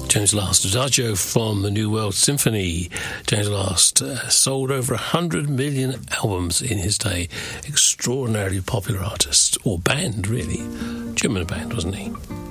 James Last, Adagio from the New World Symphony. James Last sold over 100 million albums in his day. Extraordinarily popular artist, or band, really. German band, wasn't he?